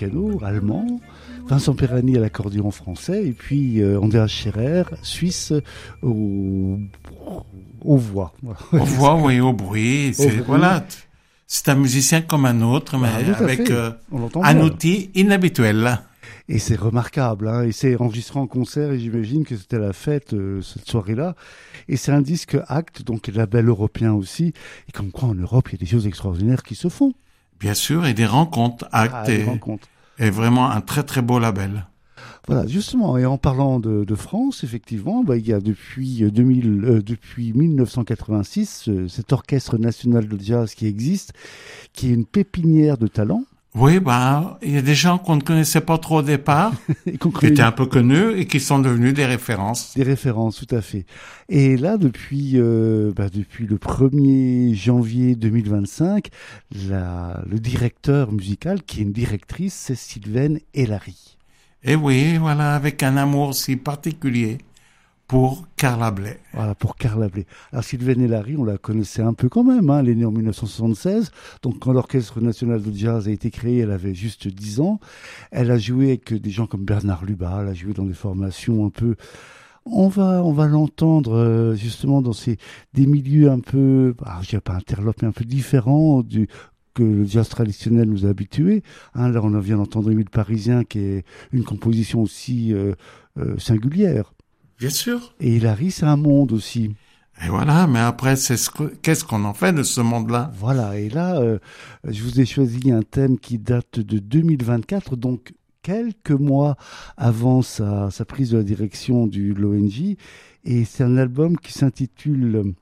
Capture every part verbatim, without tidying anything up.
piano allemand, Vincent Perani à l'accordéon français, et puis euh, Andreas Scherer, suisse, au, aux voix. Voilà. Aux voix, oui, au bruit. C'est, Au bruit. Voilà, c'est un musicien comme un autre, mais Ah, tout à avec fait. euh, On l'entend un bien. outil inhabituel. Et c'est remarquable, hein, et c'est enregistré en concert, et j'imagine que c'était la fête euh, cette soirée-là. Et c'est un disque Actes, donc label européen aussi, et comme quoi en Europe, il y a des choses extraordinaires qui se font. Bien sûr, et des rencontres. Actes Ah, des est, rencontres. est vraiment un très très beau label. Voilà, justement, et en parlant de, de France, effectivement, bah, il y a depuis, deux mille, euh, depuis dix-neuf cent quatre-vingt-six euh, cet orchestre national de jazz qui existe, qui est une pépinière de talents. Oui, bah, il y a des gens qu'on ne connaissait pas trop au départ, Et qu'on qui connaît étaient un peu connus et qui sont devenus des références. des références, tout à fait. Et là, depuis, euh, bah, depuis le premier janvier deux mille vingt-cinq, la, le directeur musical, qui est une directrice, c'est Sylvaine Hélary. Et oui, voilà, avec un amour si particulier pour Carla Bley. Voilà, pour Carla Bley. Alors Sylvaine Hélary, on la connaissait un peu quand même, hein. Elle est née en dix-neuf cent soixante-seize, donc quand l'Orchestre National de Jazz a été créé, elle avait juste dix ans. Elle a joué avec des gens comme Bernard Lubat, elle a joué dans des formations un peu... On va, on va l'entendre euh, justement dans ces, des milieux un peu, ah, je dirais pas interlopes, mais un peu différents du, que le jazz traditionnel nous a habitués. Hein, là, on vient d'entendre Émile Parisien, qui est une composition aussi euh, euh, singulière. Bien sûr. Et Hélary, c'est un monde aussi. Et voilà, mais après, c'est ce que, qu'est-ce qu'on en fait de ce monde-là? Voilà, et là, euh, je vous ai choisi un thème qui date de deux mille vingt-quatre, donc quelques mois avant sa, sa prise de la direction du l'O N J. Et c'est un album qui s'intitule...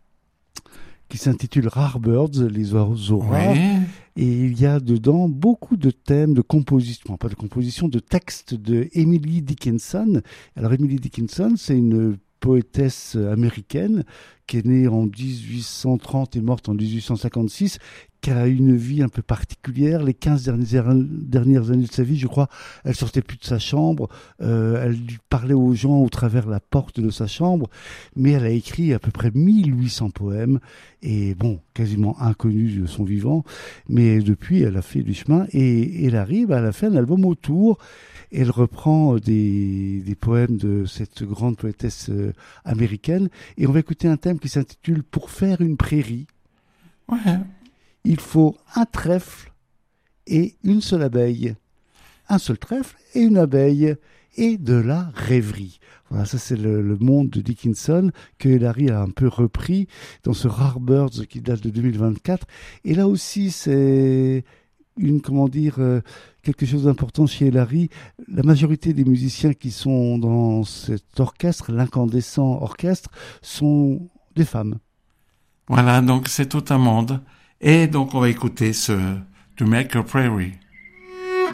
qui s'intitule Rare Birds, les oiseaux rares. Oui. Et il y a dedans beaucoup de thèmes, de composition, pas de composition, de textes de Emily Dickinson. Alors Emily Dickinson, c'est une poétesse américaine qui est née en dix-huit cent trente et morte en dix-huit cent cinquante-six, qui a une vie un peu particulière. Les quinze dernières, dernières années de sa vie, je crois, elle sortait plus de sa chambre, euh, elle parlait aux gens au travers la porte de sa chambre, mais elle a écrit à peu près mille huit cents poèmes, et bon, quasiment inconnus de son vivant, mais depuis, elle a fait du chemin, et elle arrive, elle a fait un album autour. Elle reprend des, des poèmes de cette grande poétesse euh, américaine, et on va écouter un thème qui s'intitule « Pour faire une prairie ». Ouais. Il faut un trèfle et une seule abeille. Un seul trèfle et une abeille. Et de la rêverie. Voilà, ça c'est le, le monde de Dickinson que Hélary a un peu repris dans ce Rare Birds qui date de deux mille vingt-quatre. Et là aussi, c'est une, comment dire, euh, quelque chose d'important chez Hélary. La majorité des musiciens qui sont dans cet orchestre, l'incandescent orchestre, sont des femmes. Voilà, donc c'est tout un monde. Et donc on va écouter ce To Make a Prairie.